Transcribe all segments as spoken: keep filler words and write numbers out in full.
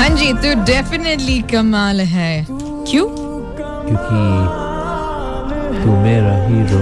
हाँ जी, तो डेफिनेटली कमाल है. क्यों? क्योंकि तू मेरा hero.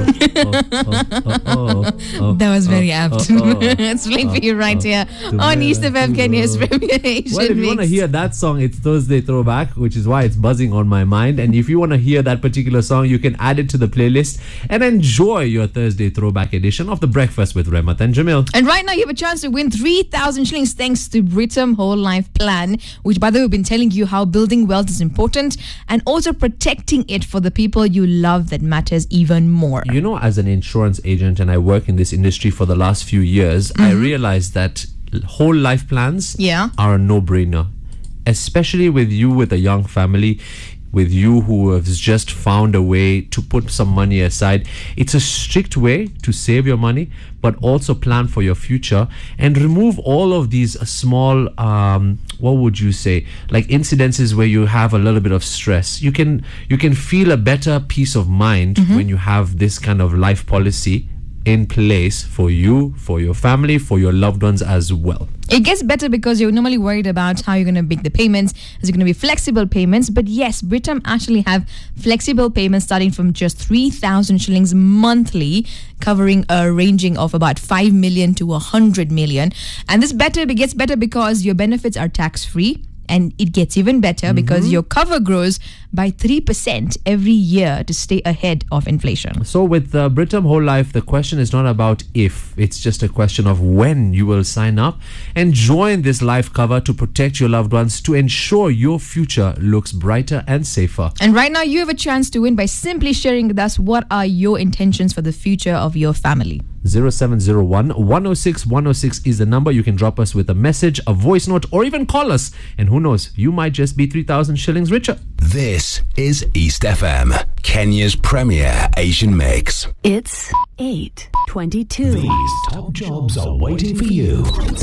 That was very apt. It's playing for you right here on East F M, Kenya's premier Asian Well, if you want to mix. hear that song, it's Thursday Throwback, which is why it's buzzing on my mind. And if you want to hear that particular song, you can add it to the playlist and enjoy your Thursday Throwback edition of The Breakfast with Remat and Jamil. And right now, you have a chance to win three thousand shillings thanks to Britam Whole Life Plan, which, by the way, we've been telling you how building wealth is important and also protecting it for the people you love that matters even more. You know, as an insurance agent, and I work in this industry for the last few years, mm-hmm. I realized that whole life plans yeah. are a no-brainer, especially with you with a young family, with you who have just found a way to put some money aside. It's a strict way to save your money, but also plan for your future and remove all of these small, um, what would you say, like incidences where you have a little bit of stress. You can you can feel a better peace of mind mm-hmm. when you have this kind of life policy in place for you, for your family, for your loved ones as well. It gets better because you're normally worried about how you're going to make the payments. Is it going to be flexible payments? But yes, Britam actually have flexible payments starting from just three thousand shillings monthly, covering a ranging of about five million to one hundred million. And this better it gets better because your benefits are tax-free. And it gets even better mm-hmm. because your cover grows by three percent every year to stay ahead of inflation. So with uh, Britam Whole Life, the question is not about if, it's just a question of when you will sign up and join this life cover to protect your loved ones, to ensure your future looks brighter and safer. And right now you have a chance to win by simply sharing with us what are your intentions for the future of your family. zero seven zero one, one oh six, one oh six is the number. You can drop us with a message, a voice note, or even call us. And who knows, you might just be three thousand shillings richer. This is East F M, Kenya's premier Asian mix. It's eight twenty-two. These top jobs are waiting for you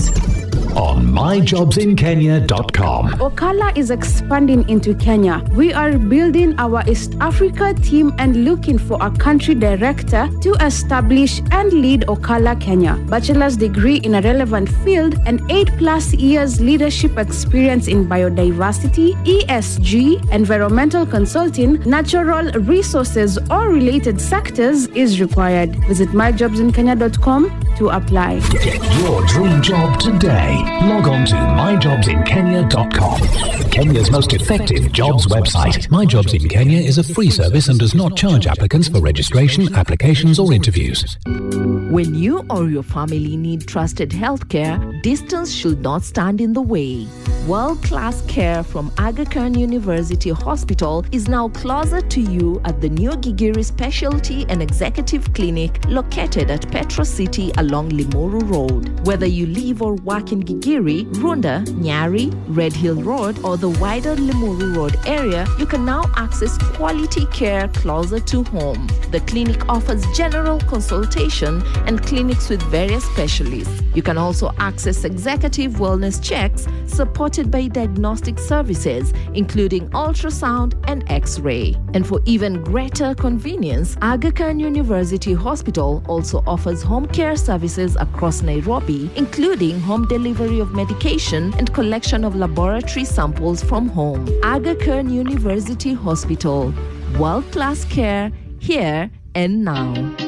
on my jobs in kenya dot com. Ocala is expanding into Kenya. We are building our East Africa team and looking for a country director to establish and lead Ocala Kenya. Bachelor's degree in a relevant field and eight plus years leadership experience in biodiversity, E S G, environmental consulting, natural resources or related sectors is required. Visit my jobs in kenya dot com to apply. Get your dream job today. Log on to my jobs in kenya dot com. Kenya's most effective jobs website. My Jobs in Kenya is a free service and does not charge applicants for registration, applications or interviews. When you or your family need trusted healthcare, distance should not stand in the way. World-class care from Aga Khan University Hospital is now closer to you at the new Gigiri Specialty and Executive Clinic located at Petro City along Limuru Road. Whether you live or work in Gigiri, Runda, Nyari, Red Hill Road or the wider Limuru Road area, you can now access quality care closer to home. The clinic offers general consultation and clinics with various specialists. You can also access executive wellness checks supported by diagnostic services, including ultrasound and X-ray. And for even greater convenience, Aga Khan University Hospital also offers home care services across Nairobi, including home delivery of medication and collection of laboratory samples from home. Aga Khan University Hospital. World-class care here and now.